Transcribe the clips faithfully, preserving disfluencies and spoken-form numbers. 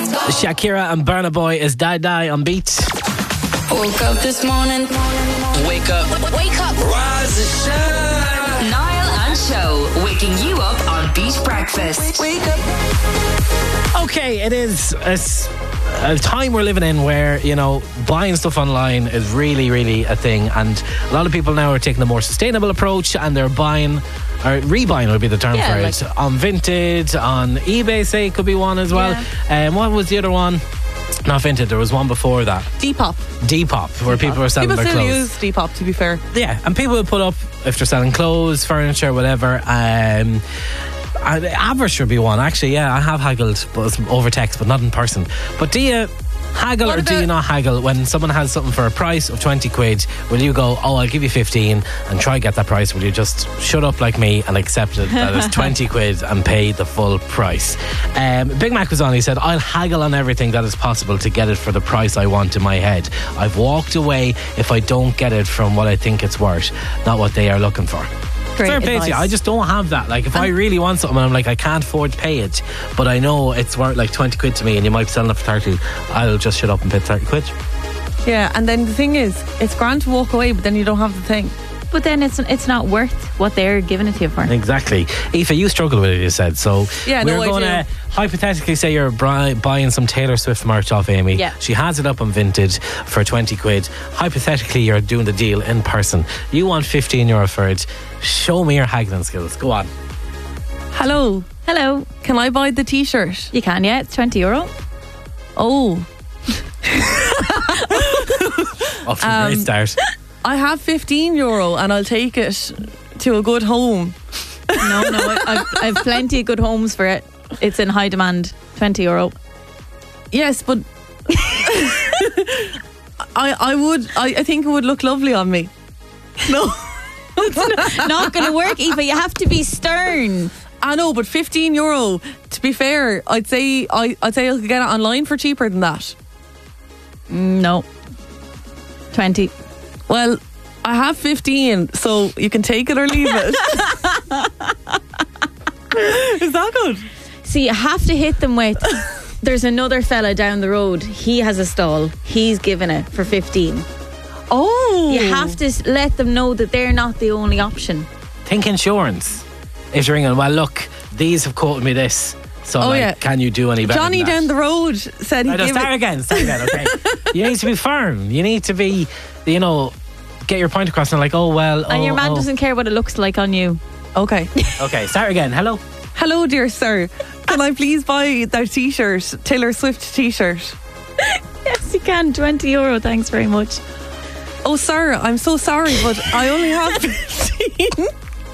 Shakira and Burna Boy is Die Die on Beat. Woke up this morning. Wake up. Wake up. Rise and shine. Niall and Show waking you up on Beat Breakfast. Wake up. Okay, it is a, a time we're living in where, you know, buying stuff online is really, really a thing. And a lot of people now are taking the more sustainable approach and they're buying, or rebuying would be the term Yeah, for like- it. On Vinted, on eBay, say, could be one as well. And um, what was the other one? Not Vinted, there was one before that. Depop. Depop, where people were selling People their still clothes. use Depop, to be fair. Yeah, and people will put up if they're selling clothes, furniture, whatever. Um, and average should be one. Actually, yeah, I have haggled, but it's over text, but not in person. But do you haggle What or do about- you not haggle when someone has something for a price of twenty quid? Will you go, oh, I'll give you fifteen and try get that price? Will you just shut up like me and accept it that it's twenty quid and pay the full price? Um, Big Mac was on. He said, I'll haggle on everything that is possible to get it for the price I want in my head. I've walked away if I don't get it from what I think it's worth, not what they are looking for. Great Fair play to you. advice. I just don't have that. Like, if I really want something and I'm like, I can't afford to pay it, but I know it's worth like twenty quid to me and you might be selling it for thirty, I'll just shut up and pay thirty quid. Yeah, and then the thing is, it's grand to walk away, but then you don't have the thing. But then it's it's not worth what they're giving it to you for. Exactly. Aoife, you struggle with it, you said. So Yeah, we're no, I going to hypothetically say you're bri- buying some Taylor Swift merch off Amy. Yeah. She has it up on Vinted for twenty quid. Hypothetically, you're doing the deal in person. You want fifteen euro for it. Show me your haggling skills. Go on. Hello, Hello. can I buy the t-shirt? You can, yeah. It's twenty euro. Oh, Off to a great start. I have fifteen euro and I'll take it to a good home. No, no. I, I've, I've plenty of good homes for it. It's in high demand. twenty euro. Yes, but I I would I, I think it would look lovely on me. No, Not going to work, Eva. You have to be stern. I know, but fifteen euro. To be fair, I'd say I I'd say I could get it online for cheaper than that. No. twenty. Well, I have fifteen, so you can take it or leave it. Is that good? See, you have to hit them with, there's another fella down the road. He has a stall. He's giving it for fifteen. Oh, You have to s- let them know that they're not the only option. Think insurance. If you're ringing, well, look, these have quoted me this. So, Oh, like, yeah. can you do any better Johnny than that? down the road said he'd Right, no, give start it. again, start again, okay? You need to be firm. You need to be, you know, get your point across and like, oh, well, And oh, your man oh. doesn't care what it looks like on you. Okay. Okay, start again. Hello? Hello, dear sir. Can I please buy that t-shirt, Taylor Swift t-shirt? Yes, you can. twenty euro. Thanks very much. Oh, sir, I'm so sorry, but I only have fifteen.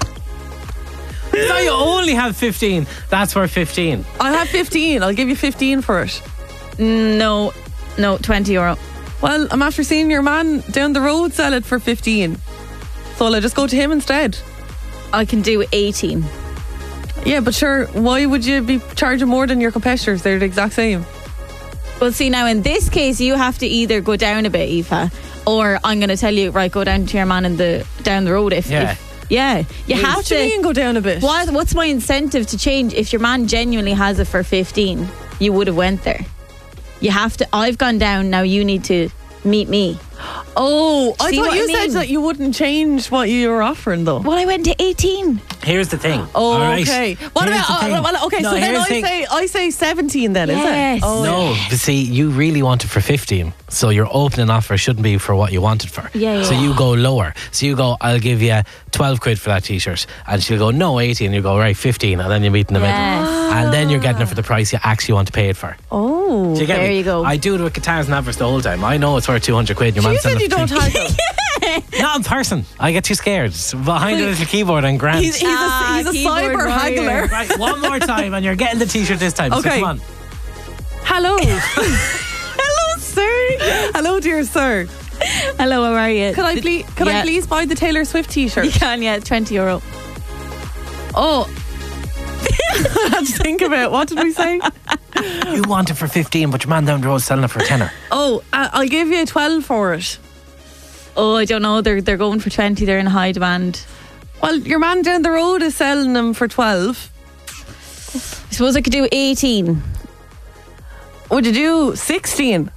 No, you only have fifteen. That's for fifteen. I have fifteen. I'll give you fifteen for it. No, no, twenty euro. Well, I'm after seeing your man down the road sell it for fifteen. So I'll just go to him instead. I can do eighteen. Yeah, but sure, why would you be charging more than your competitors? They're the exact same. Well, see, now in this case, you have to either go down a bit, Aoife, or I'm going to tell you, right, go down to your man in the down the road. If, Yeah. if yeah, you have What do you to. mean go down a bit? What, what's my incentive to change? If your man genuinely has it for fifteen, you would have went there. You have to. I've gone down. Now you need to meet me. Oh, I See thought what you I said mean? that you wouldn't change what you were offering, though. Well, I went to eighteen. Here's the thing. Oh, all right? okay. What Here's about? the thing. Uh, well, okay, No, so then here's I the thing. say I say seventeen. Then Yes. is it? Oh, No, but see, you really want it for fifteen. So your opening offer shouldn't be for what you want it for. Yeah, yeah. So you go lower. So you go, I'll give you twelve quid for that t-shirt. And she'll go, no, eighteen. You go, right, fifteen. And then you meet in the Yes. middle. And then you're getting it for the price you actually want to pay it for. Oh. Do you get There me? you go. I do it with guitars and adverts the whole time. I know it's worth two hundred quid. Your You man's said selling you it for don't fifty. haggle. Not in person. I get too scared. Behind a little keyboard and grand. He's, he's Ah, a, he's a keyboard cyber warrior. haggler. Right, one more time and you're getting the t-shirt this time. So Okay. come on. Hello. Hello, sir. Hello, dear sir. Hello, how are you? Could I please? Could Yeah. I please buy the Taylor Swift t-shirt? You can, yeah, twenty euro. Oh. I had to think about it. What did we say? You want it for fifteen, but your man down the road is selling it for a tenner. Oh, uh, I'll give you a twelve for it. Oh, I don't know. They're they're going for twenty. They're in high demand. Well, your man down the road is selling them for twelve. I suppose I could do eighteen. Would you do sixteen?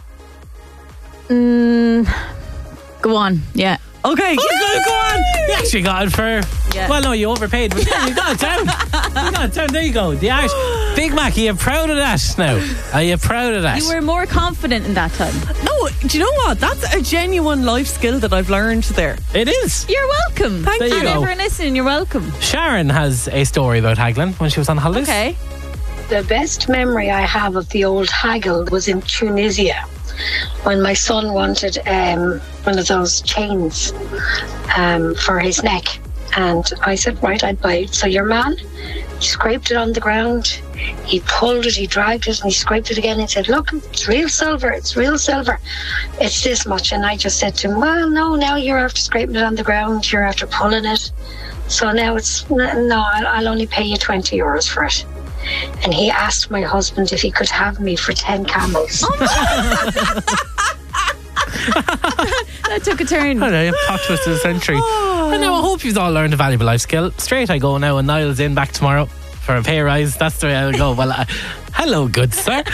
Mm, go on. Yeah. Okay. Go, go on. You actually got it for. Yeah. Well, no, you overpaid, but yeah, you got it down. You got it down. There you go. The art. Big Mac, are you proud of that now? Are you proud of that? You were more confident in that time. No, do you know what? That's a genuine life skill that I've learned there. It is. You're welcome. Thank There you And go. everyone listening, you're welcome. Sharon has a story about haggling when she was on holidays. Okay. The best memory I have of the old haggle was in Tunisia when my son wanted um, one of those chains um, for his neck. And I said, right, I'd buy it. So your man, he scraped it on the ground, he pulled it, he dragged it, and he scraped it again and said, look, it's real silver, it's real silver. It's this much. And I just said to him, well, no, now you're after scraping it on the ground, you're after pulling it. So now it's, no, I'll, I'll only pay you twenty euros for it. And he asked my husband if he could have me for ten camels. That took a turn. I know, plot twist of the century. And now I hope you've all learned a valuable life skill. Straight I go now, and Niall's in back tomorrow for a pay rise. That's the way I'll go. Well, uh, hello, good sir.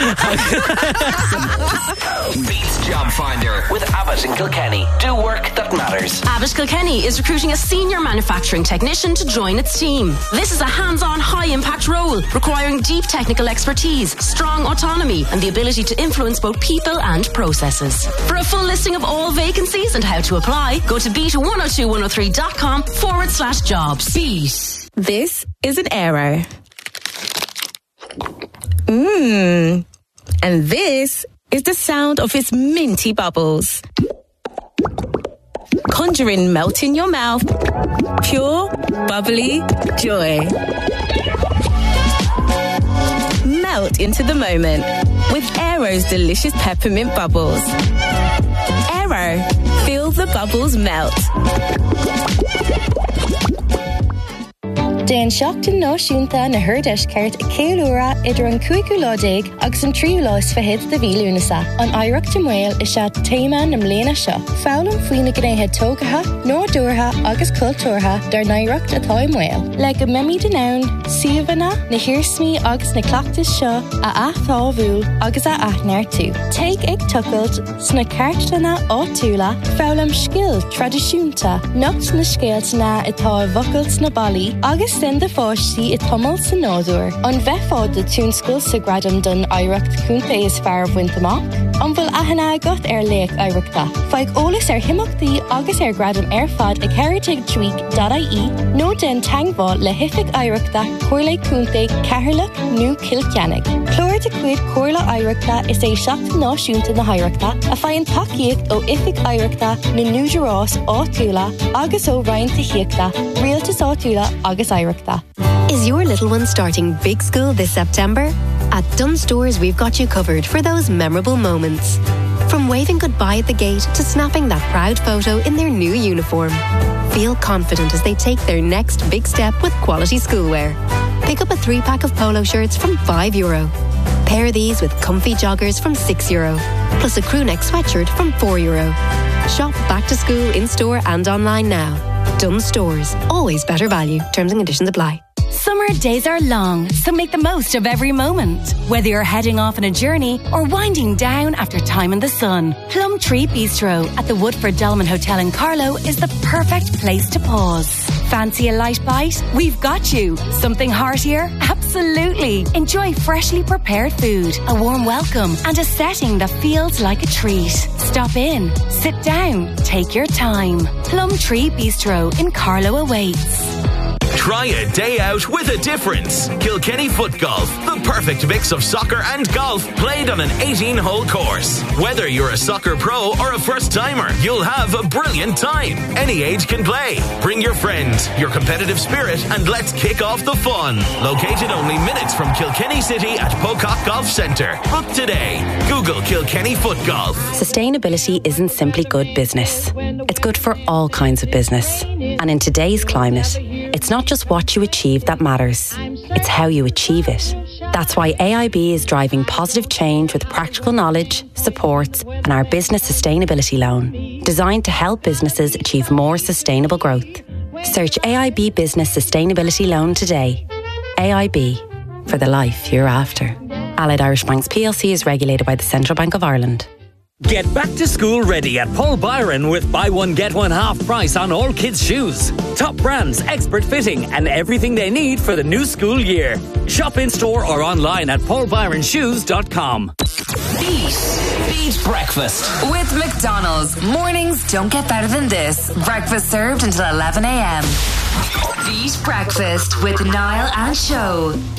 Beats Job Finder with Abbott and Kilkenny. Do work that matters. Abbott Kilkenny is recruiting a senior manufacturing technician to join its team. This is a hands-on, high-impact role requiring deep technical expertise, strong autonomy, and the ability to influence both people and processes. For a full listing of all vacancies and how to apply, go to beat one oh two one oh three dot com forward slash jobs. Beat. This is an arrow. Mmm. And this is the sound of its minty bubbles. Conjuring melt in your mouth. Pure, bubbly joy. Melt into the moment with Aero's delicious peppermint bubbles. Aero, feel the bubbles melt. Déan seachtain náisiúnta na Hurdeis ceart a céúra idir an cuaigú láidéig agus an tríú lás fehéad de bhí lúnasa. An Oidhreacht de Mhaol is se téima na mléana seo. Fálam faoina gnéithe tógatha, nódúrtha agus cultúrtha dar naireacht atá i Mhaol. Le go mimi den ann, siomhanna, na hirsmí agus na clachtas seo a athtábhúil agus a aithnear tú. Take ag tucailt sna cartlanna áitiúla, fálam scill tradiisiúnta, nocht na scéaltana atá vocailt na bailí agus sin de fáistí i tomul sa nádúr. An bheitfád de túnscoil sa gradam don Oidhreacht cúnta is fear bhaint amach. An bhfuil aithne agat ar léach Oidhreachta. Feadh eolas ar himachtaí agus ar gradam ar fad ag heritage tweak dot I E nó den teangmhá le hific Oidhreachta cuairla cúnta Cathaoirleach nó Kilkennig. Clóir de cuid cuairla Oidhreachta is é seachtain náisiúnta na Oidhreachta a faigheann tacaíocht ó ific Oidhreachta na Núidirrás áitiúla agus ó roinnta hiachta, rialtas áitiúla agus Oidhreachta. Is your little one starting big school this September? At Dunnes Stores, we've got you covered for those memorable moments. From waving goodbye at the gate to snapping that proud photo in their new uniform. Feel confident as they take their next big step with quality schoolwear. Pick up a three-pack of polo shirts from five euro. Pair these with comfy joggers from six euro. Plus a crewneck sweatshirt from four euro. Shop back to school in-store and online now. Dunnes Stores. Always better value. Terms and conditions apply. Summer days are long, so make the most of every moment. Whether you're heading off on a journey or winding down after time in the sun, Plum Tree Bistro at the Woodford Dolman Hotel in Carlow is the perfect place to pause. Fancy a light bite? We've got you. Something heartier? Absolutely. Enjoy freshly prepared food, a warm welcome, and a setting that feels like a treat. Stop in, sit down, take your time. Plum Tree Bistro in Carlow awaits. Try a day out with a difference. Kilkenny Foot Golf, the perfect mix of soccer and golf played on an eighteen-hole course. Whether you're a soccer pro or a first-timer, you'll have a brilliant time. Any age can play. Bring your friends, your competitive spirit, and let's kick off the fun. Located only minutes from Kilkenny City at Pocock Golf Centre. Book today. Google Kilkenny Foot Golf. Sustainability isn't simply good business. It's good for all kinds of business. And in today's climate, it's not just what you achieve that matters. It's how you achieve it. That's why A I B is driving positive change with practical knowledge, supports, and our business sustainability loan, designed to help businesses achieve more sustainable growth. Search A I B Business Sustainability Loan today. A I B, for the life you're after. Allied Irish Banks P L C is regulated by the Central Bank of Ireland. Get back to school ready at Paul Byron with buy one get one half price on all kids' shoes. Top brands, expert fitting and everything they need for the new school year. Shop in store or online at paul byron shoes dot com. Beat. Beat Breakfast. With McDonald's. Mornings don't get better than this. Breakfast served until eleven a.m. Beat Breakfast with Niall and Show.